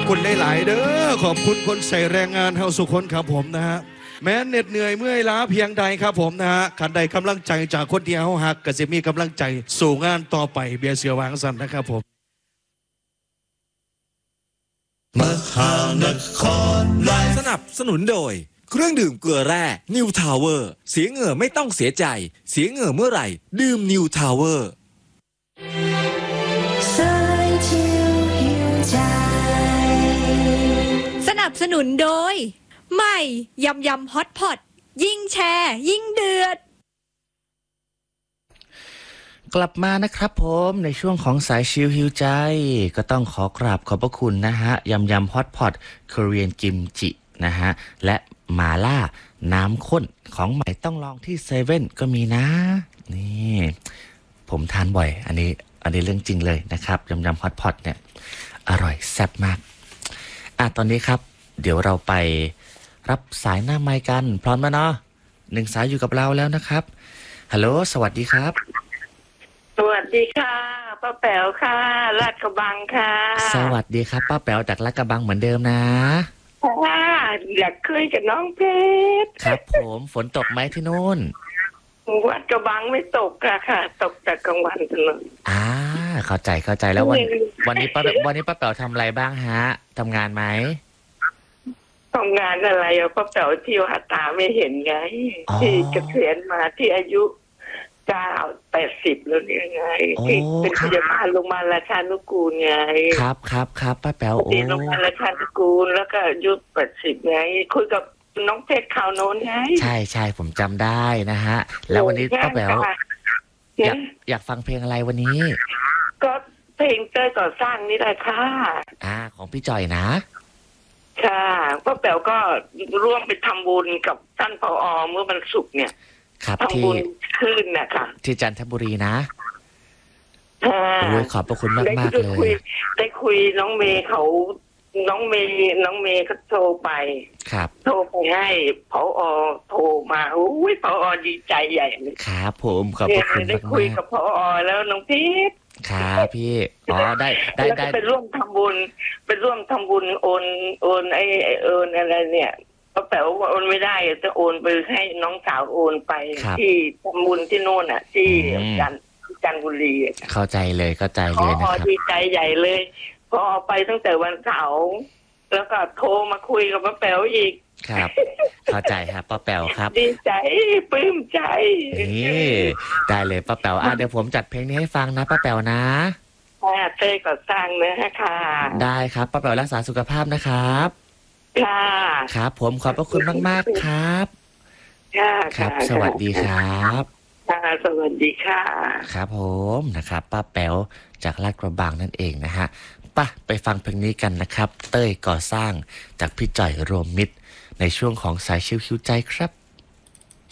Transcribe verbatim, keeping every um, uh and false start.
คุณหลายๆเด้อขอบคุณคนใส่แรงงานเฮาสุคนครับผมนะฮะแม้เหน็ดเหนื่อยเมื่อยล้าเพียงใดครับผมนะฮะขันใดกำลังใจจากคนที่เฮาหักก็จะมีกำลังใจสู่งานต่อไปเบียร์เสือวางสันนะครับผมมหานครไลฟ์สนับสนุนโดยเครื่องดื่มเกลือแร่นิวทาวเวอร์เสียเหงื่อไม่ต้องเสียใจเสียเหงื่อเมื่อไหร่ดื่มนิวทาวเวอร์สนับสนุนโดยใหม่ยำยำฮอตพอตยิ่งแชร์ยิ่งเดือดกลับมานะครับผมในช่วงของสายชิลฮิวใจก็ต้องขอกราบขอบพระคุณนะฮะยำยำฮอตพอตคอเรียนกิมจินะฮะและมาล่าน้ำข้นของใหม่ต้องลองที่เซเว่นก็มีนะนี่ผมทานบ่อยอันนี้อันนี้เรื่องจริงเลยนะครับยำยำฮอตพอตเนี่ยอร่อยแซ่บมากอ่ะตอนนี้ครับเดี๋ยวเราไปรับสายหน้าไมค์กันพร้อมแล้วเนาะหนึ่งสายอยู่กับเราแล้วนะครับฮัลโหลสวัสดีครับสวัสดีค่ะป้าแป๋วค่ะลาดกระบังค่ะสวัสดีครับป้าแป๋วจากลาดกระบังเหมือนเดิมนะค่ะอยากคุยกับน้องเพชรครับผมฝนตกไหมที่นู่นวัดกระบังไม่ตกค่ะค่ะตกแต่กลางวันถนนอ่าเข้าใจเข้าใจแล้ววันวันนี้ป้าวันนี้ป้าแป๋วทำอะไรบ้างฮะทำงานไหมทำงานอะไรอะป้าแป๋วที่หาตาไม่เห็นไงที่เกษียณมาที่อายุเก้าแปดสิบแล้วเนี่ยไงที่เป็นพยาบาลโรงพยาบาลราชานุกูลไงครับครับครับป้าแป๋วโอ้โรงพยาบาลราชานุกูลแล้วก็อายุแปดสิบไงคุยกับน้องเพชรข่าวโน้นไงใช่ใช่ผมจำได้นะฮะแล้ววันนี้ป้าแป๋วอยากอยากฟังเพลงอะไรวันนี้ก็เพลงเต้ยก่อสร้างนี่แหละค่ะอ่าของพี่จ่อยนะค่ะป้าแป๋วก็ร่วมไปทำบุญกับท่านผอ.เมื่อวันศุกร์เนี่ยครับทำบุญขึ้นนะคะที่จันทบุรีนะโอ้ยขอบพระคุณมากมากเลยได้คุยน้องเมย์เขาน้องเมย์น้องเมย์ก็โทรไปครับโทรไปให้ผอ.โทรมาโอ้ยผอ.ดีใจใหญ่เลยครับผมขอบพระคุณมากได้คุยกับผอ.แล้วน้องพีทครับพี่อ๋อได้ได้ได้ไปร่วมทำบุญไปร่วมทำบุญโอนโอนไอ้โอนอะไรเนี่ยป้าแป๋วว่าโอนไม่ได้จะโอนไปให้น้องสาวโอนไปที่ทำบุญที่โน่นอ่ะที่จันจันทบุรีเข้าใจเลยเข้าใจเลยนะครับดีใจใหญ่เลยพอไปตั้งแต่วันเสาร์แล้วก็โทรมาคุยกับป้าแป๋วอีกครับเข้าใจครับป้าแป๋วครับดีใจปลื้มใจนี่ได้เลยป้าแป๋วอ่ะเดี๋ยวผมจัดเพลงนี้ให้ฟังนะป้าแป๋วนะเต้ยก่อสร้างเนื้อค่ะได้ครับป้าแป๋วรักษาสุขภาพนะครับค่ะครับผมขอบพระคุณมากๆครับค่ะครับสวัสดีครับค่ะสวัสดีค่ะครับผมนะครับป้าแป๋วจากลาดกระบังนั่นเองนะฮะป่ะไปฟังเพลงนี้กันนะครับเต้ยก่อสร้างจากพี่จ่อยรวมมิตรในช่วงของสายชิวคิวใจครับ